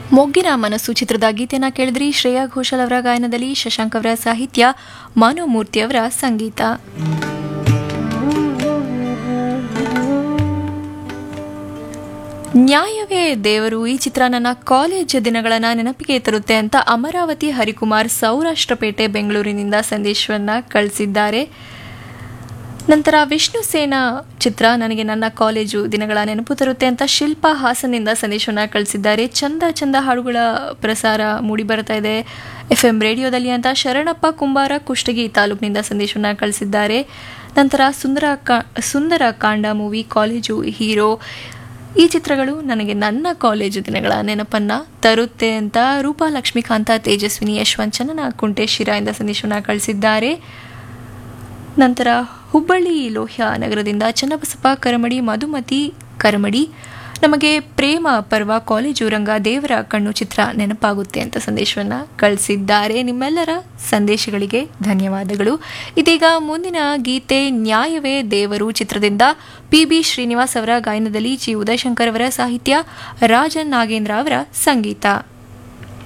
ಮೊಗ್ಗಿನ ಮನಸ್ಸು ಚಿತ್ರದ ಗೀತೆಯನ್ನು ಕೇಳಿದ್ರಿ. ಶ್ರೇಯಾ ಘೋಷಾಲ್ ಅವರ ಗಾಯನದಲ್ಲಿ, ಶಶಾಂಕ್ ಅವರ ಸಾಹಿತ್ಯ, ಮಾನವಮೂರ್ತಿ ಅವರ ಸಂಗೀತ. ನ್ಯಾಯವೇ ದೇವರು ಈ ಚಿತ್ರ ನನ್ನ ಕಾಲೇಜ್ ದಿನಗಳನ್ನು ನೆನಪಿಗೆ ತರುತ್ತೆ ಅಂತ ಅಮರಾವತಿ ಹರಿಕುಮಾರ್ ಸೌರಾಷ್ಟ್ರಪೇಟೆ ಬೆಂಗಳೂರಿನಿಂದ ಸಂದೇಶವನ್ನು ಕಳಿಸಿದ್ದಾರೆ. ನಂತರ ವಿಷ್ಣು ಸೇನಾ ಚಿತ್ರ ನನಗೆ ನನ್ನ ಕಾಲೇಜು ದಿನಗಳ ನೆನಪು ತರುತ್ತೆ ಅಂತ ಶಿಲ್ಪಾ ಹಾಸನಿಂದ ಸಂದೇಶವನ್ನು ಕಳಿಸಿದ್ದಾರೆ. ಚಂದ ಚಂದ ಹಾಡುಗಳ ಪ್ರಸಾರ ಮೂಡಿ ಬರ್ತಾ ಇದೆ FM ರೇಡಿಯೋದಲ್ಲಿ ಅಂತ ಶರಣಪ್ಪ ಕುಂಬಾರ ಕುಷ್ಟಗಿ ತಾಲೂಕಿನಿಂದ ಸಂದೇಶವನ್ನು ಕಳಿಸಿದ್ದಾರೆ. ನಂತರ ಸುಂದರ ಕಾಂಡ ಮೂವಿ ಕಾಲೇಜು ಹೀರೋ ಈ ಚಿತ್ರಗಳು ನನಗೆ ನನ್ನ ಕಾಲೇಜು ದಿನಗಳ ನೆನಪನ್ನು ತರುತ್ತೆ ಅಂತ ರೂಪಾ ಲಕ್ಷ್ಮೀಕಾಂತ ತೇಜಸ್ವಿನಿ ಯಶವಂತ್ ಚನ್ನನ ಕುಂಟೆ ಶಿರಾಯಿಂದ ಸಂದೇಶವನ್ನು ಕಳಿಸಿದ್ದಾರೆ. ನಂತರ ಹುಬ್ಬಳ್ಳಿ ಲೋಹ್ಯ ನಗರದಿಂದ ಚನ್ನಬಸಪ್ಪ ಕರಮಡಿ ಮಧುಮತಿ ಕರಮಡಿ ನಮಗೆ ಪ್ರೇಮ ಪರ್ವ ಕಾಲೇಜು ರಂಗ ದೇವರ ಕಣ್ಣು ಚಿತ್ರ ನೆನಪಾಗುತ್ತೆ ಅಂತ ಸಂದೇಶವನ್ನು ಕಳಿಸಿದ್ದಾರೆ. ನಿಮ್ಮೆಲ್ಲರ ಸಂದೇಶಗಳಿಗೆ ಧನ್ಯವಾದಗಳು. ಇದೀಗ ಮುಂದಿನ ಗೀತೆ ನ್ಯಾಯವೇ ದೇವರು ಚಿತ್ರದಿಂದ PB ಶ್ರೀನಿವಾಸ್ ಅವರ ಗಾಯನದಲ್ಲಿ, G ಉದಯಶಂಕರ್ ಅವರ ಸಾಹಿತ್ಯ, ರಾಜನ್ ನಾಗೇಂದ್ರ ಅವರ ಸಂಗೀತ.